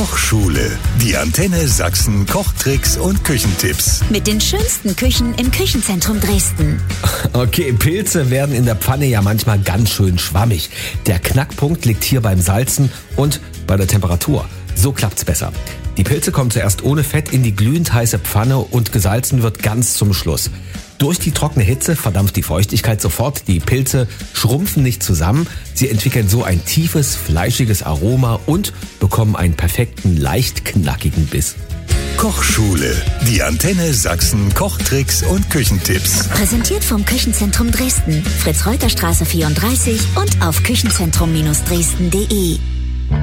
Kochschule. Die Antenne Sachsen Kochtricks und Küchentipps. Mit den schönsten Küchen im Küchenzentrum Dresden. Okay, Pilze werden in der Pfanne ja manchmal ganz schön schwammig. Der Knackpunkt liegt hier beim Salzen und bei der Temperatur. So klappt's besser. Die Pilze kommen zuerst ohne Fett in die glühend heiße Pfanne und gesalzen wird ganz zum Schluss. Durch die trockene Hitze verdampft die Feuchtigkeit sofort, die Pilze schrumpfen nicht zusammen, sie entwickeln so ein tiefes, fleischiges Aroma und bekommen einen perfekten, leicht knackigen Biss. Kochschule. Die Antenne Sachsen Kochtricks und Küchentipps. Präsentiert vom Küchenzentrum Dresden. Fritz-Reuter-Straße 34 und auf küchenzentrum-dresden.de.